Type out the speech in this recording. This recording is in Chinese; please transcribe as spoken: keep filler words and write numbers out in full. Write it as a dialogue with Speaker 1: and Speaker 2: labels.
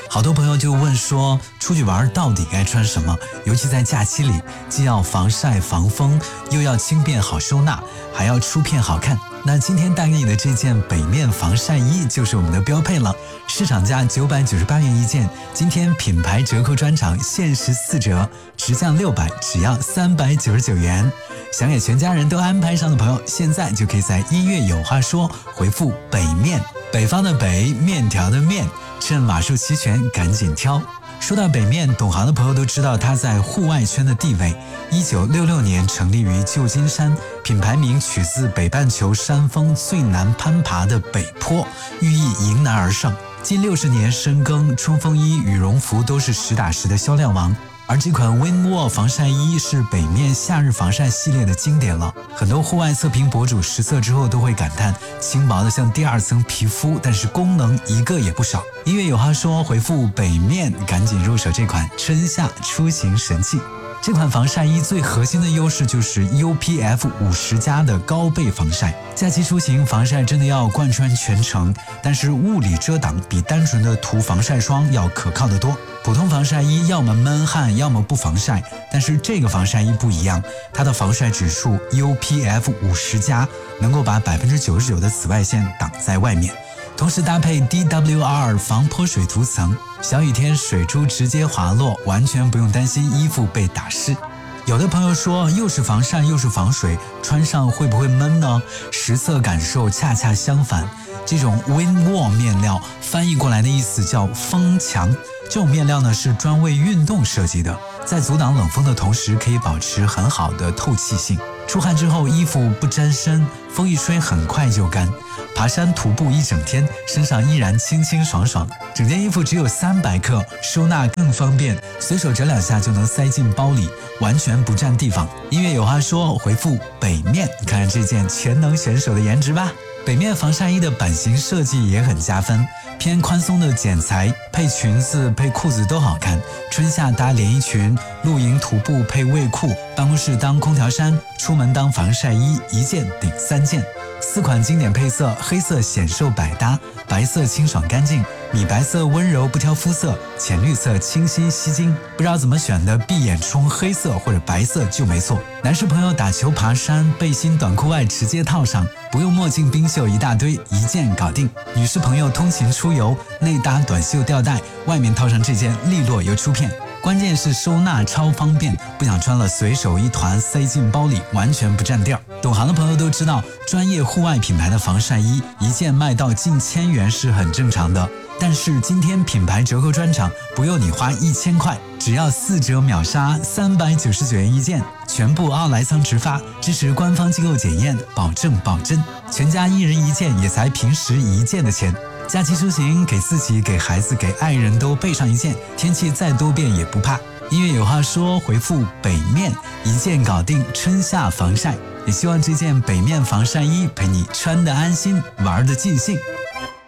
Speaker 1: 好多朋友就问说，出去玩到底该穿什么？尤其在假期里，既要防晒防风，又要轻便好收纳，还要出片好看。那今天带给你的这件北面防晒衣就是我们的标配了，市场价九百九十八元一件，今天品牌折扣专场限时四折，直降六百，只要三百九十九元。想给全家人都安排上的朋友，现在就可以在音乐有话说回复北面，北方的北，面条的面，趁码数齐全赶紧挑。说到北面，懂行的朋友都知道它在户外圈的地位。一九六六年成立于旧金山，品牌名取自北半球山峰最难攀爬的北坡，寓意迎难而上。近六十年深耕，冲锋衣、羽绒服都是实打实的销量王。而这款 Windwall 防晒衣是北面夏日防晒系列的经典了，很多户外测评博主实测之后都会感叹，轻薄的像第二层皮肤，但是功能一个也不少。音乐有话说回复北面，赶紧入手这款春夏出行神器。这款防晒衣最核心的优势就是 U P F 五十加 的高倍防晒，假期出行防晒真的要贯穿全程，但是物理遮挡比单纯的涂防晒霜要可靠得多。普通防晒衣要么闷汗，要么不防晒，但是这个防晒衣不一样，它的防晒指数 U P F 五十加，能够把 百分之九十九 的紫外线挡在外面，同时搭配 D W R 防泼水涂层，小雨天水珠直接滑落，完全不用担心衣服被打湿。有的朋友说，又是防晒又是防水，穿上会不会闷呢？实测感受恰恰相反。这种 Windwall 面料翻译过来的意思叫风墙，这种面料呢是专为运动设计的，在阻挡冷风的同时可以保持很好的透气性。出汗之后衣服不沾身，风一吹很快就干。爬山徒步一整天，身上依然清清爽爽。整件衣服只有三百克，收纳更方便，随手折两下就能塞进包里，完全不占地方。音乐有话说回复北面，看看这件全能选手的颜值吧。北面防晒衣的版型设计也很加分，偏宽松的剪裁，配裙子配裤子都好看。春夏搭连衣裙，露营徒步配卫裤，办公室当空调衫，出门当防晒衣，一件顶三件。四款经典配色，黑色显瘦百搭，白色清爽干净，米白色温柔不挑肤色，浅绿色清新吸睛。不知道怎么选的，闭眼冲黑色或者白色就没错。男士朋友打球爬山，背心短裤外直接套上，不用墨镜冰袖一大堆，一件搞定。女士朋友通勤出游，内搭短袖吊带，外面套上这件利落又出片。关键是收纳超方便，不想穿了随手一团塞进包里，完全不占地儿。懂行的朋友都知道，专业户外品牌的防晒衣一件卖到近千元是很正常的，但是今天品牌折扣专场不用你花一千块，只要四折秒杀，三百九十九元一件，全部奥莱桑直发，支持官方机构检验，保证保真，全家一人一件也才平时一件的钱。假期出行，给自己、给孩子、给爱人都备上一件，天气再多变也不怕。音乐有话说回复北面，一件搞定春夏防晒。也希望这件北面防晒衣陪你穿得安心，玩得尽兴。